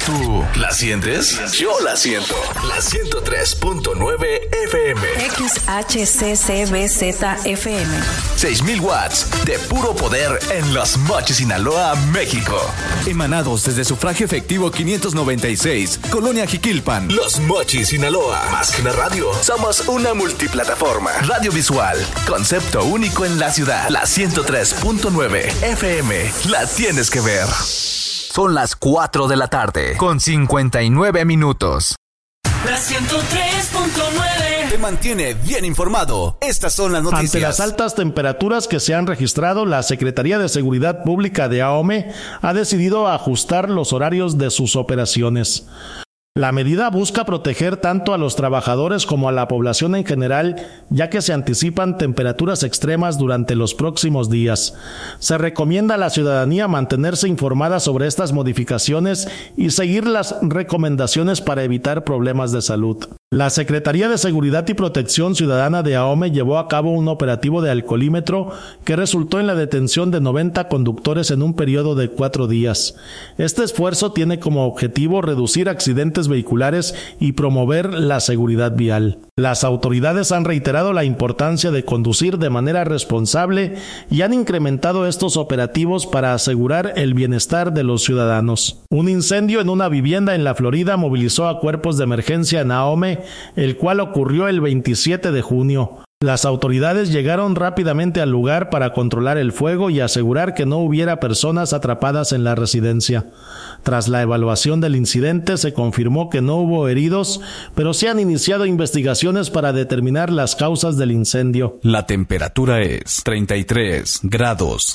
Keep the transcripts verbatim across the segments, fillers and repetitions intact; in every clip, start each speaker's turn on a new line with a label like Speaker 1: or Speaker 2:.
Speaker 1: ¿Tú la sientes? Yo la siento. La ciento tres punto nueve F M.
Speaker 2: X H C C B Z F M.
Speaker 1: seis mil watts de puro poder en Los Mochis, Sinaloa, México. Emanados desde Sufragio Efectivo quinientos noventa y seis, Colonia Jiquilpan. Los Mochis, Sinaloa. Más que una radio, somos una multiplataforma. Radio visual, concepto único en la ciudad. La ciento tres punto nueve F M. La tienes que ver. Son las cuatro de la tarde, con cincuenta y nueve minutos.
Speaker 3: La ciento tres punto nueve
Speaker 1: te mantiene bien informado. Estas son las noticias.
Speaker 4: Ante las altas temperaturas que se han registrado, la Secretaría de Seguridad Pública de AOME ha decidido ajustar los horarios de sus operaciones. La medida busca proteger tanto a los trabajadores como a la población en general, ya que se anticipan temperaturas extremas durante los próximos días. Se recomienda a la ciudadanía mantenerse informada sobre estas modificaciones y seguir las recomendaciones para evitar problemas de salud. La Secretaría de Seguridad y Protección Ciudadana de AOME llevó a cabo un operativo de alcoholímetro que resultó en la detención de noventa conductores en un periodo de cuatro días. Este esfuerzo tiene como objetivo reducir accidentes vehiculares y promover la seguridad vial. Las autoridades han reiterado la importancia de conducir de manera responsable y han incrementado estos operativos para asegurar el bienestar de los ciudadanos. Un incendio en una vivienda en la Florida movilizó a cuerpos de emergencia en AOME, el cual ocurrió el veintisiete de junio. Las autoridades llegaron rápidamente al lugar para controlar el fuego y asegurar que no hubiera personas atrapadas en la residencia. Tras la evaluación del incidente, se confirmó que no hubo heridos, pero se han iniciado investigaciones para determinar las causas del incendio.
Speaker 1: La temperatura es treinta y tres grados.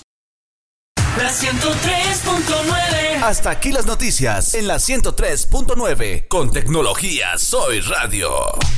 Speaker 3: La ciento tres punto nueve.
Speaker 1: Hasta aquí las noticias en la ciento tres punto nueve. Con tecnología Soy Radio.